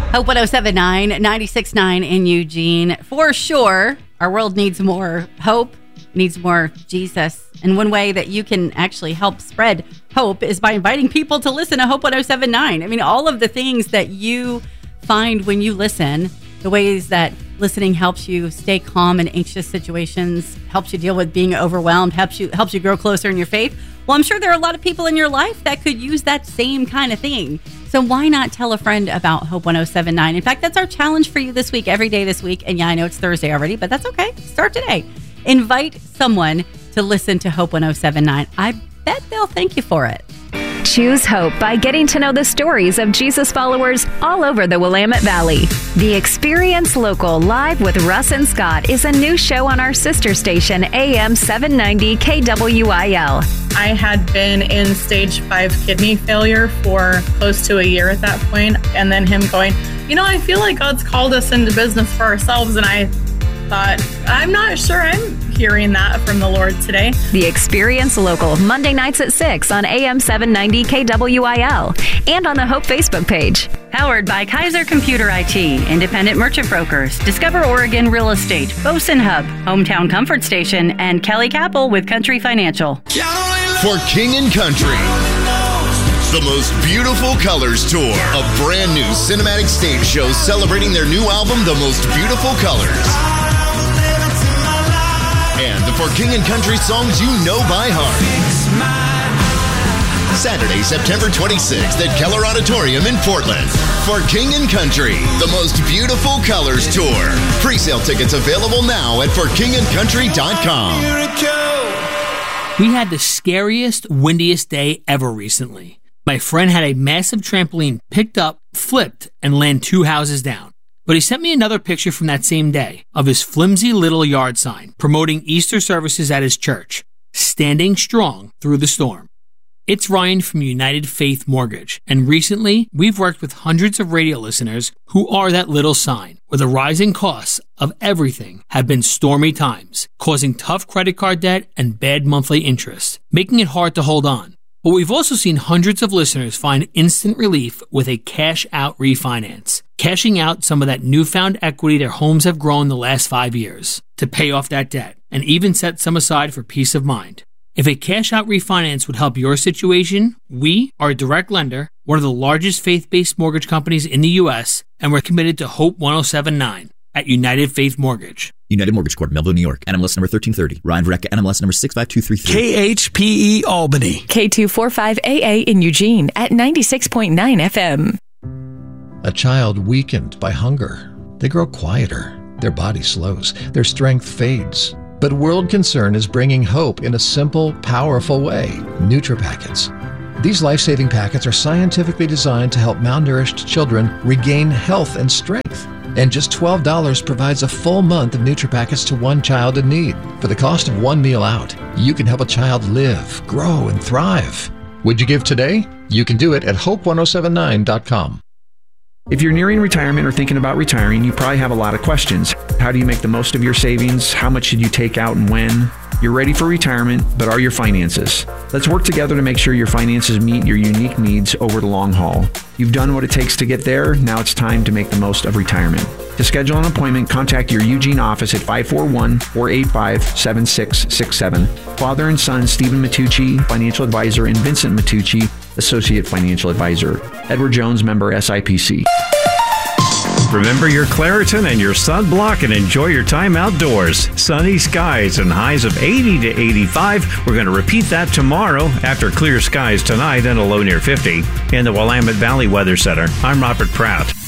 Hope 107.9, 96.9 in Eugene. For sure, our world needs more hope, needs more Jesus. And one way that you can actually help spread hope is by inviting people to listen to Hope 107.9. I mean, all of the things that you find when you listen, the ways that listening helps you stay calm in anxious situations, helps you deal with being overwhelmed, helps you grow closer in your faith. Well, I'm sure there are a lot of people in your life that could use that same kind of thing. So why not tell a friend about Hope 107.9? In fact, that's our challenge for you this week, every day this week. And yeah, I know it's Thursday already, but that's okay. Start today. Invite someone to listen to Hope 107.9. I bet they'll thank you for it. Choose Hope by getting to know the stories of Jesus followers all over the Willamette Valley. The Experience Local Live with Russ and Scott is a new show on our sister station, AM 790 KWIL. I had been in stage 5 kidney failure for close to a year at that point. And then him going, I feel like God's called us into business for ourselves. And I thought, I'm not sure I'm hearing that from the Lord today. The Experience Local, Monday nights at 6 on AM 790 KWIL and on the Hope Facebook page. Powered by Kaiser Computer IT, Independent Merchant Brokers, Discover Oregon Real Estate, Bosun Hub, Hometown Comfort Station, and Kelly Capel with Country Financial. For King and Country, the Most Beautiful Colors Tour, a brand new cinematic stage show celebrating their new album, The Most Beautiful Colors. And the For King and Country songs you know by heart. Saturday, September 26th at Keller Auditorium in Portland. For King and Country, the Most Beautiful Colors Tour. Pre-sale tickets available now at forkingandcountry.com. We had the scariest, windiest day ever recently. My friend had a massive trampoline picked up, flipped, and land 2 houses down. But he sent me another picture from that same day of his flimsy little yard sign promoting Easter services at his church, standing strong through the storm. It's Ryan from United Faith Mortgage, and recently we've worked with hundreds of radio listeners who are that little sign, where the rising costs of everything have been stormy times, causing tough credit card debt and bad monthly interest, making it hard to hold on. But we've also seen hundreds of listeners find instant relief with a cash-out refinance, cashing out some of that newfound equity their homes have grown the last 5 years to pay off that debt, and even set some aside for peace of mind. If a cash-out refinance would help your situation, we are a direct lender, one of the largest faith-based mortgage companies in the U.S., and we're committed to Hope 107.9 at United Faith Mortgage. United Mortgage Corp, Melville, New York. NMLS number 1330. Ryan Verrecka, NMLS number 65233. KHPE Albany. K245AA in Eugene at 96.9 FM. A child weakened by hunger. They grow quieter. Their body slows. Their strength fades. But World Concern is bringing hope in a simple, powerful way. NutriPackets. These life-saving packets are scientifically designed to help malnourished children regain health and strength. And just $12 provides a full month of NutriPackets to one child in need. For the cost of one meal out, you can help a child live, grow, and thrive. Would you give today? You can do it at hope1079.com. If you're nearing retirement or thinking about retiring, you probably have a lot of questions. How do you make the most of your savings? How much should you take out and when? You're ready for retirement, but are your finances? Let's work together to make sure your finances meet your unique needs over the long haul. You've done what it takes to get there. Now it's time to make the most of retirement. To schedule an appointment, contact your Eugene office at 541-485-7667. Father and son Stephen Matucci, financial advisor, and Vincent Matucci, associate financial advisor. Edward Jones, member SIPC. Remember your Claritin and your sunblock and enjoy your time outdoors. Sunny skies and highs of 80 to 85. We're going to repeat that tomorrow after clear skies tonight and a low near 50. In the Willamette Valley Weather Center, I'm Robert Pratt.